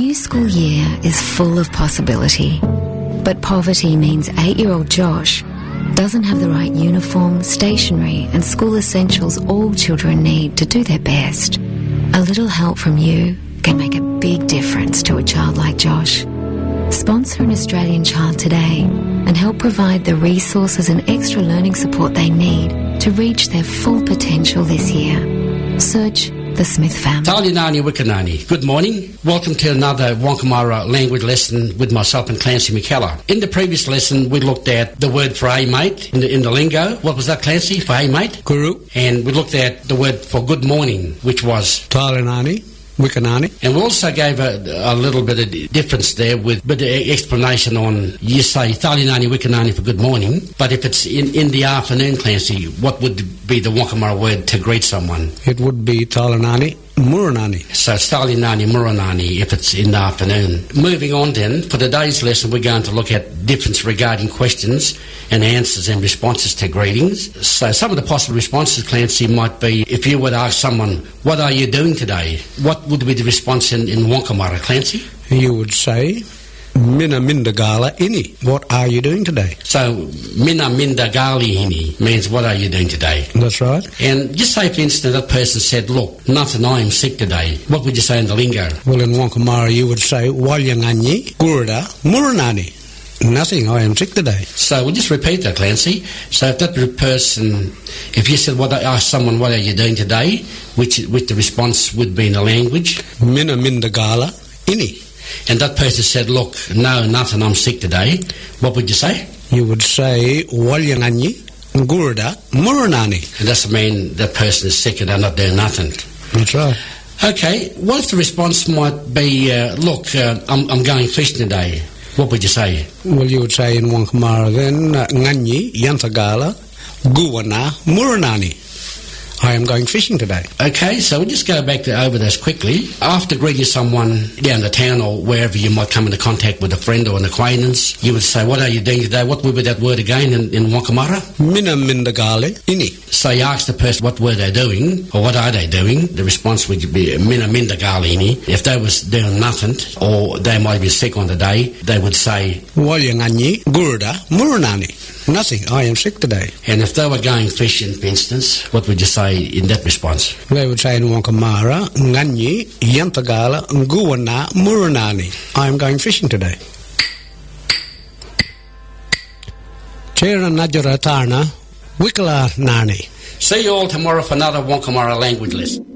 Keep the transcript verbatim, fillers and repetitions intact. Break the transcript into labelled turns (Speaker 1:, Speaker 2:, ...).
Speaker 1: new school year is full of possibility, but poverty means eight-year-old Josh doesn't have the right uniform, stationery and school essentials all children need to do their best. A little help from you can make a big difference to a child like Josh. Sponsor an Australian child today and help provide the resources and extra learning support they need to reach their full potential this year. Search the Smith family.
Speaker 2: Talinani Wikanani. Good morning. Welcome to another Wonkamara language lesson with myself and Clancy McKellar. In the previous lesson, we looked at the word for "hey mate" in the, in the lingo. What was that, Clancy, for "hey mate"?
Speaker 3: Guru.
Speaker 2: And we looked at the word for "good morning," which was
Speaker 3: Talinani Wikanani.
Speaker 2: And we also gave a, a little bit of difference there with a bit of explanation on, you say Talinani Wikanani for good morning, but if it's in, in the afternoon, Clancy, what would be the Wonkamara word to greet someone?
Speaker 3: It would be Talinani Muranani.
Speaker 2: So Talinani Muranani if it's in the afternoon. Moving on then, for today's lesson we're going to look at difference regarding questions and answers and responses to greetings. So some of the possible responses, Clancy, might be if you would ask someone, what are you doing today? What would be the response in, in Wonkamara, Clancy?
Speaker 3: You would say, Mina minda gala ini. What are you doing today?
Speaker 2: So, Mina minda gali ini means what are you doing today?
Speaker 3: That's right.
Speaker 2: And just say, for instance, that person said, look, nothing, I am sick today. What would you say in the lingo?
Speaker 3: Well, in Wonkamara, you would say, Walyanganyi gurda muranani. Nothing, I am sick today.
Speaker 2: So we'll just repeat that, Clancy. So if that person, if you said, what, ask someone, what are you doing today, which, which the response would be in the language?
Speaker 3: Mina minda gala ini.
Speaker 2: And that person said, look, no, nothing, I'm sick today. What would you say?
Speaker 3: You would say, Walyanganyi gurda muranani.
Speaker 2: And that's mean that person is sick and they're not doing nothing.
Speaker 3: That's right.
Speaker 2: Okay, what if the response might be, uh, look, uh, I'm, I'm going fishing today? What would you say?
Speaker 3: Well, you would say in Wonkamara then, Nganyi yantagala guwana muranani. I am going fishing today.
Speaker 2: Okay, so we'll just go back to over this quickly. After greeting someone down the town or wherever you might come into contact with a friend or an acquaintance, you would say, what are you doing today? What would be that word again in, in Wonkamara?
Speaker 3: Mina mindagale ini.
Speaker 2: So you ask the person what were they doing or what are they doing. The response would be mina mindagale ini. If they was doing nothing or they might be sick on the day, they would say,
Speaker 3: Walyanganyi gurda muranani. Nothing, I am sick today.
Speaker 2: And if they were going fishing, for instance, what would you say in that response?
Speaker 3: They would say in Wonkamara, Nganyi yantagala nguwana muranani. I am going fishing today. Chera Najaratana Wikala Nani.
Speaker 2: See you all tomorrow for another Wonkamara language lesson.